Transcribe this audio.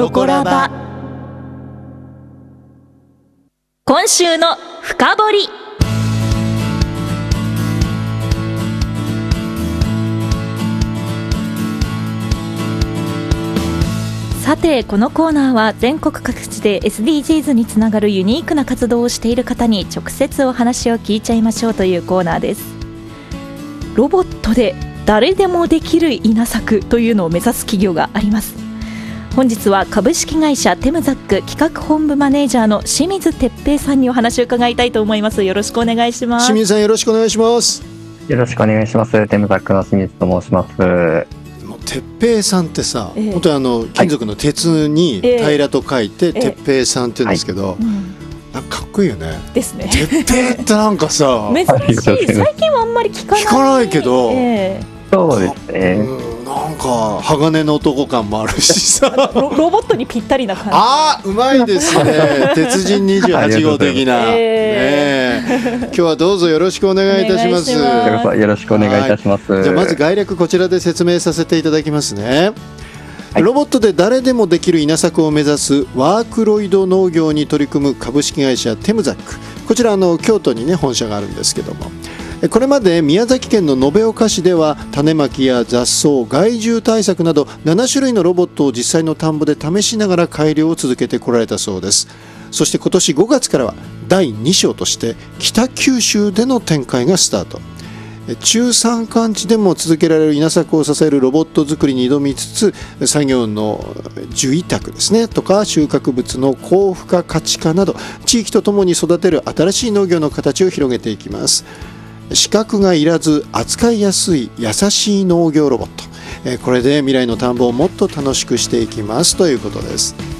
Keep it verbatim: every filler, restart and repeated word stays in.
ロコラバ。今週の深掘り。さて、このコーナーは全国各地で エスディージーズ につながるユニークな活動をしている方に直接お話を聞いちゃいましょうというコーナーです。ロボットで誰でもできる稲作というのを目指す企業があります。本日は株式会社テムザック企画本部マネージャーの清水哲平さんにお話を伺いたいと思います。よろしくお願いします。 清水さん、よろしくお願いします。 よろしくお願いします。テムザックの清水と申します。 哲平さんってさ、 ええ、 本当にあの金属の鉄に平らと書いて、 ええ、 哲平さんって言うんですけど、はい、なんかかっこいいよね。 ですね。 哲平ってなんかさ珍しい。最近はあんまり聞かない。 聞かないけど、 ええ、 そうですね。 うん、なんか鋼の男感もあるしさロ, ロボットにぴったりな感じ。 あー、うまいですね。鉄人にじゅうはち号的な、 えーね、今日はどうぞよろしくお願いいたします。 よろしくお願いいたします。 じゃあまず概略こちらで説明させていただきますね。はい、ロボットで誰でもできる稲作を目指すワークロイド農業に取り組む株式会社テムザック、こちらあの京都にね本社があるんですけども、これまで宮崎県の延岡市では種まきや雑草、害獣対策などなな種類のロボットを実際の田んぼで試しながら改良を続けてこられたそうです。そして今年ごがつからはだいに章として北九州での展開がスタート。中山間地でも続けられる稲作を支えるロボット作りに挑みつつ、作業の受委託ですねとか収穫物の高付加価値化など地域とともに育てる新しい農業の形を広げていきます。資格がいらず扱いやすい優しい農業ロボット、これで未来の田んぼをもっと楽しくしていきますということです。